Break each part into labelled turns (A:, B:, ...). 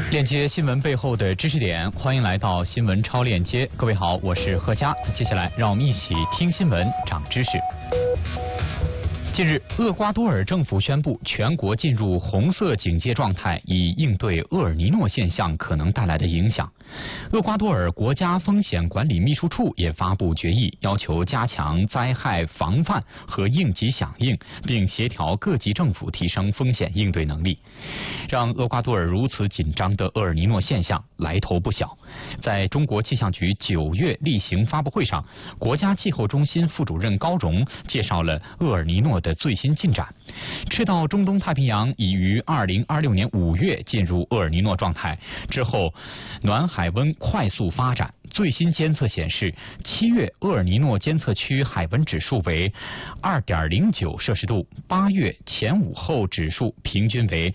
A: 链接新闻背后的知识点，欢迎来到新闻超链接。各位好，我是贺佳。接下来让我们一起听新闻，长知识。近日，厄瓜多尔政府宣布全国进入红色警戒状态，以应对厄尔尼诺现象可能带来的影响。厄瓜多尔国家风险管理秘书处也发布决议，要求加强灾害防范和应急响应，并协调各级政府提升风险应对能力。让厄瓜多尔如此紧张的厄尔尼诺现象来头不小。在中国气象局9月例行发布会上，国家气候中心副主任高荣介绍了厄尔尼诺的最新进展。赤道中东太平洋已于2026年5月进入厄尔尼诺状态，之后暖海温快速发展。最新监测显示，7月厄尔尼诺监测区海温指数为2.09摄氏度，8月前午后指数平均为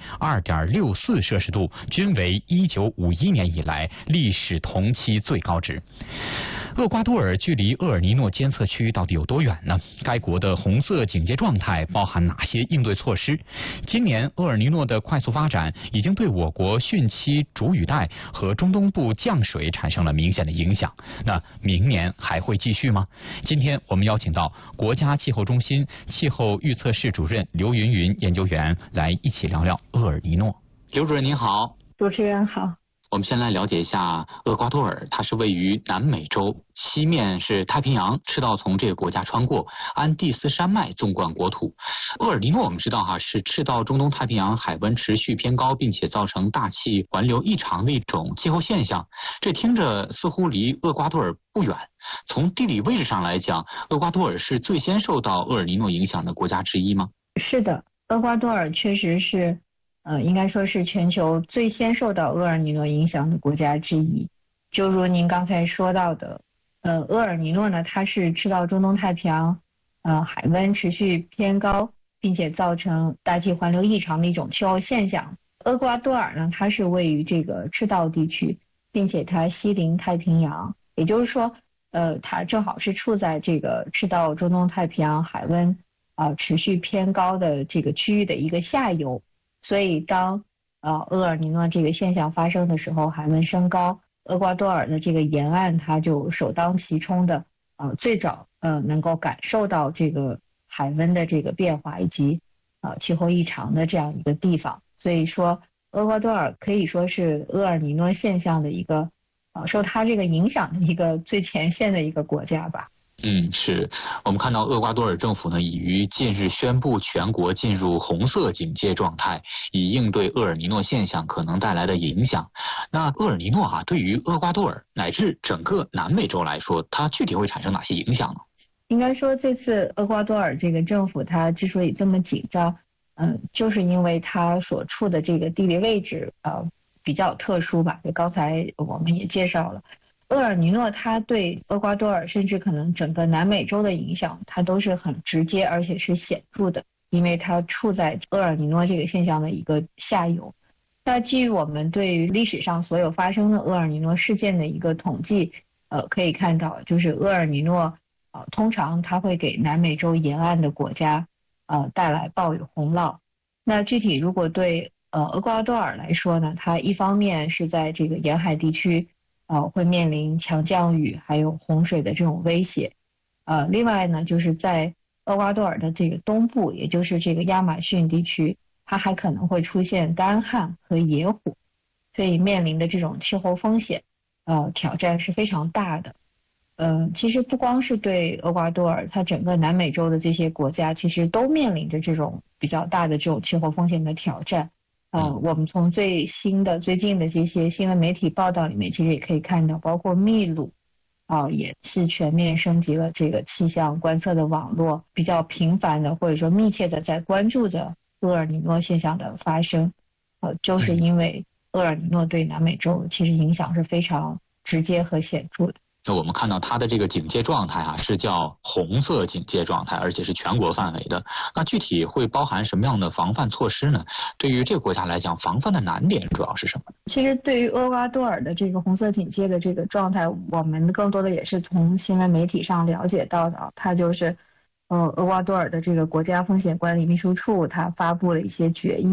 A: 2.64摄氏度，均为1951年以来历史同期最高值。厄瓜多尔距离厄尔尼诺监测区到底有多远呢？该国的红色警戒状态包含哪些应对措施？今年厄尔尼诺的快速发展已经对我国汛期主雨带和中东部降水产生了明显的影响。那明年还会继续吗？今天我们邀请到国家气候中心气候预测室主任刘云云研究员来一起聊聊厄尔尼诺。刘主任您好。
B: 主持人好。
A: 我们先来了解一下厄瓜多尔，它是位于南美洲，西面是太平洋，赤道从这个国家穿过，安第斯山脉纵贯国土。厄尔尼诺我们知道是赤道中东太平洋海温持续偏高，并且造成大气环流异常的一种气候现象。这听着似乎离厄瓜多尔不远。从地理位置上来讲，厄瓜多尔是最先受到厄尔尼诺影响的国家之一吗？
B: 是的，厄瓜多尔确实是应该说是全球最先受到厄尔尼诺影响的国家之一。就如您刚才说到的，厄尔尼诺呢，它是赤道中东太平洋海温持续偏高，并且造成大气环流异常的一种气候现象。厄瓜多尔呢，它是位于这个赤道地区，并且它西临太平洋，也就是说它正好是处在这个赤道中东太平洋海温持续偏高的这个区域的一个下游。所以当厄尔尼诺这个现象发生的时候，海温升高，厄瓜多尔的这个沿岸它就首当其冲的最早能够感受到这个海温的这个变化以及气候异常的这样一个地方。所以说厄瓜多尔可以说是厄尔尼诺现象的一个受它这个影响的一个最前线的一个国家吧。
A: 是我们看到厄瓜多尔政府呢，已于近日宣布全国进入红色警戒状态，以应对厄尔尼诺现象可能带来的影响。那厄尔尼诺对于厄瓜多尔乃至整个南美洲来说，它具体会产生哪些影响呢？
B: 应该说这次厄瓜多尔这个政府它之所以这么紧张，就是因为它所处的这个地理位置比较特殊吧。就刚才我们也介绍了，厄尔尼诺它对厄瓜多尔甚至可能整个南美洲的影响，它都是很直接而且是显著的，因为它处在厄尔尼诺这个现象的一个下游。那基于我们对于历史上所有发生的厄尔尼诺事件的一个统计，可以看到，就是厄尔尼诺通常它会给南美洲沿岸的国家带来暴雨洪涝。那具体如果对厄瓜多尔来说呢，它一方面是在这个沿海地区会面临强降雨还有洪水的这种威胁。另外呢，就是在厄瓜多尔的这个东部，也就是这个亚马逊地区，它还可能会出现干旱和野火，所以面临的这种气候风险挑战是非常大的。其实不光是对厄瓜多尔，它整个南美洲的这些国家其实都面临着这种比较大的这种气候风险的挑战。我们从最近的这些新闻媒体报道里面，其实也可以看到，包括秘鲁也是全面升级了这个气象观测的网络，比较频繁的或者说密切的在关注着厄尔尼诺现象的发生。就是因为厄尔尼诺对南美洲其实影响是非常直接和显著的。
A: 那我们看到它的这个警戒状态是叫红色警戒状态，而且是全国范围的。那具体会包含什么样的防范措施呢？对于这个国家来讲，防范的难点主要是什么？
B: 其实对于厄瓜多尔的这个红色警戒的这个状态，我们更多的也是从新闻媒体上了解到的。它就是厄瓜多尔的这个国家风险管理秘书处，它发布了一些决议，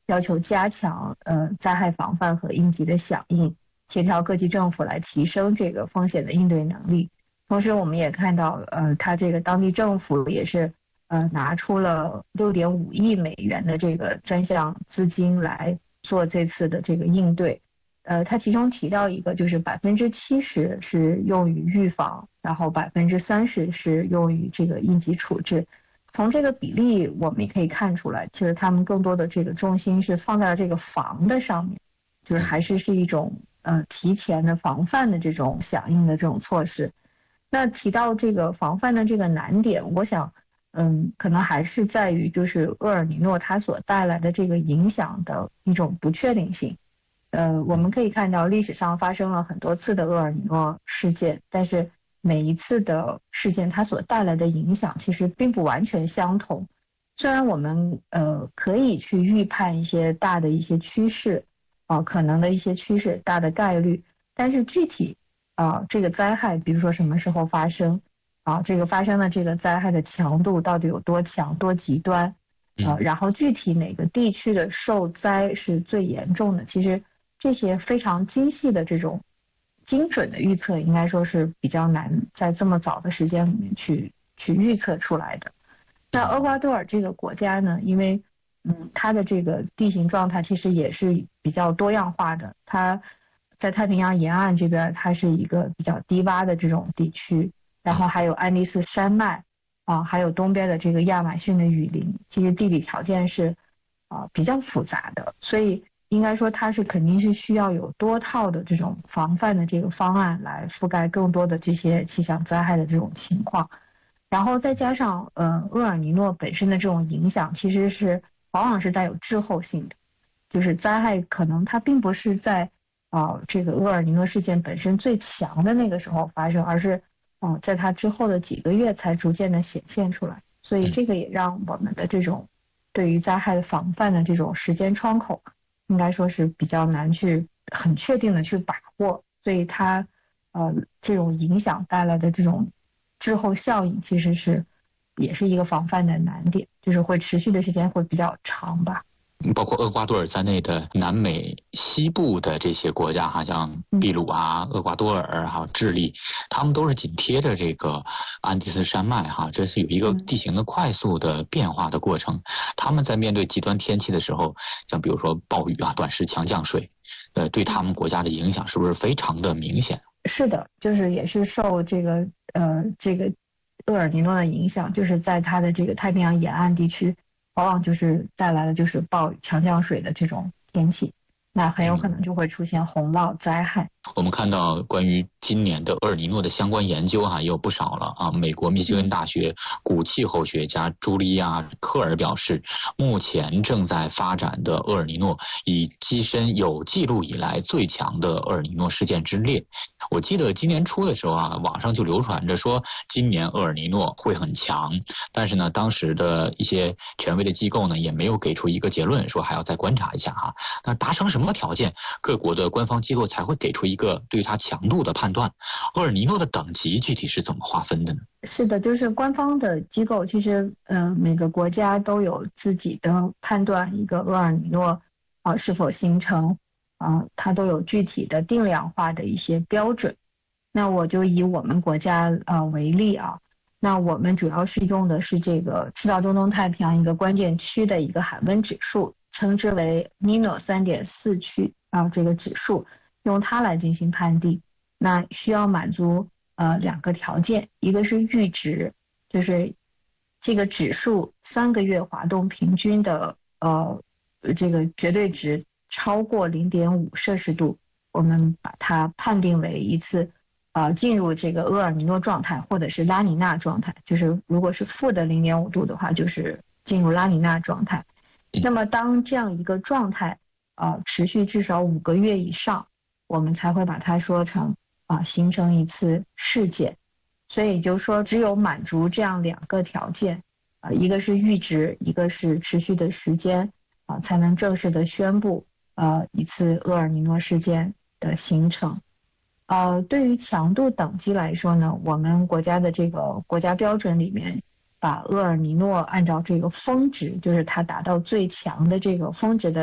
B: 要求加强灾害防范和应急的响应，协调各级政府来提升这个风险的应对能力。同时我们也看到它这个当地政府也是拿出了6.5亿美元的这个专项资金来做这次的这个应对。它其中提到一个就是70%是用于预防，然后30%是用于这个应急处置。从这个比例我们也可以看出来，其实他们更多的这个重心是放在了这个防的上面，就是还是一种提前的防范的这种响应的这种措施。那提到这个防范的这个难点，我想可能还是在于就是厄尔尼诺它所带来的这个影响的一种不确定性。我们可以看到历史上发生了很多次的厄尔尼诺事件，但是每一次的事件它所带来的影响其实并不完全相同。虽然我们可以去预判一些大的一些趋势可能的一些趋势大的概率，但是具体这个灾害比如说什么时候发生这个发生的这个灾害的强度到底有多强多极端然后具体哪个地区的受灾是最严重的，其实这些非常精细的这种精准的预测应该说是比较难在这么早的时间里面去预测出来的。那厄瓜多尔这个国家呢，因为它的这个地形状态其实也是比较多样化的，它在太平洋沿岸这边它是一个比较低洼的这种地区，然后还有安第斯山脉还有东边的这个亚马逊的雨林，其实地理条件是比较复杂的，所以应该说它是肯定是需要有多套的这种防范的这个方案来覆盖更多的这些气象灾害的这种情况。然后再加上厄尔尼诺本身的这种影响其实是往往是带有滞后性的，就是灾害可能它并不是在这个厄尔尼诺事件本身最强的那个时候发生，而是在它之后的几个月才逐渐的显现出来。所以这个也让我们的这种对于灾害的防范的这种时间窗口应该说是比较难去很确定的去把握，所以它这种影响带来的这种滞后效应其实也是一个防范的难点，就是会持续的时间会比较长吧。
A: 包括厄瓜多尔在内的南美西部的这些国家像秘鲁厄瓜多尔还有智利，他们都是紧贴着这个安第斯山脉这是有一个地形的快速的变化的过程。他们在面对极端天气的时候，像比如说暴雨短时强降水对他们国家的影响是不是非常的明显？
B: 是的，就是也是受这个厄尔尼诺的影响，就是在它的这个太平洋沿岸地区往往就是带来的就是暴雨强降水的这种天气，那很有可能就会出现洪涝灾害。
A: 我们看到关于今年的厄尔尼诺的相关研究也有不少了美国密歇根大学古气候学家朱莉亚科尔表示，目前正在发展的厄尔尼诺已跻身有记录以来最强的厄尔尼诺事件之列。我记得今年初的时候网上就流传着说今年厄尔尼诺会很强，但是呢当时的一些权威的机构呢也没有给出一个结论，说还要再观察一下那达成什么条件各国的官方机构才会给出一个对它强度的判断？厄尔尼诺的等级具体是怎么划分的呢？
B: 是的，就是官方的机构其实每个国家都有自己的判断一个厄尔尼诺是否形成它都有具体的定量化的一些标准。那我就以我们国家为例那我们主要是用的是这个赤道中东太平洋一个关键区的一个海温指数，称之为 Nino 3.4区这个指数，用它来进行判定。那需要满足2个条件，一个是阈值，就是这个指数3个月滑动平均的这个绝对值超过 0.5 摄氏度，我们把它判定为一次进入这个厄尔尼诺状态或者是拉尼娜状态，就是如果是负的 0.5 度的话就是进入拉尼娜状态。那么当这样一个状态持续至少5个月以上，我们才会把它说成形成一次事件。所以就是说只有满足这样2个条件一个是阈值，一个是持续的时间才能正式的宣布一次厄尔尼诺事件的形成。对于强度等级来说呢，我们国家的这个国家标准里面把厄尔尼诺按照这个峰值，就是它达到最强的这个峰值的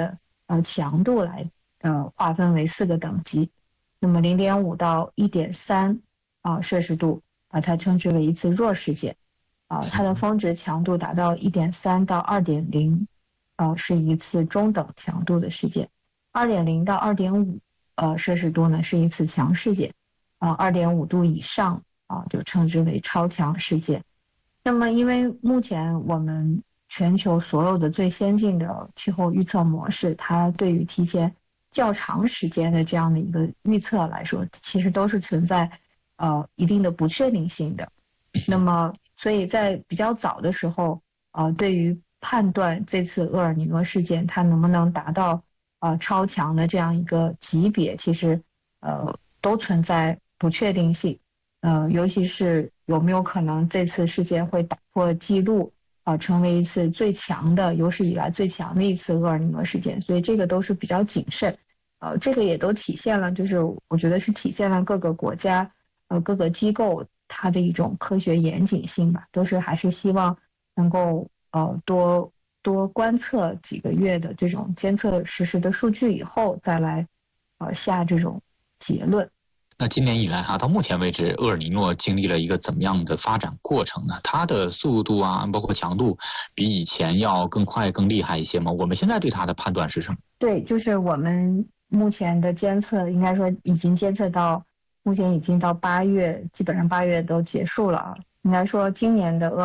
B: 强度来划分为4个等级。那么0.5到1.3摄氏度把它称之为一次弱事件。它的峰值强度达到1.3到2.0，是一次中等强度的事件。2.0到2.5摄氏度呢是一次强事件。2.5度以上就称之为超强事件。那么因为目前我们全球所有的最先进的气候预测模式，它对于提前较长时间的这样的一个预测来说，其实都是存在一定的不确定性的。那么所以在比较早的时候对于判断这次厄尔尼诺事件它能不能达到超强的这样一个级别，其实都存在不确定性。尤其是有没有可能这次事件会打破记录成为一次最强的有史以来最强的一次厄尔尼诺事件，所以这个都是比较谨慎。这个也都体现了，就是我觉得是体现了各个国家各个机构它的一种科学严谨性吧，都是还是希望能够多观测几个月的这种监测实时的数据以后再来下这种结论。
A: 那今年以来到目前为止，厄尔尼诺经历了一个怎么样的发展过程呢？它的速度包括强度比以前要更快更厉害一些吗？我们现在对它的判断是什么？
B: 对，就是我们目前的监测应该说已经监测到目前已经到8月，基本上8月都结束了应该说今年的厄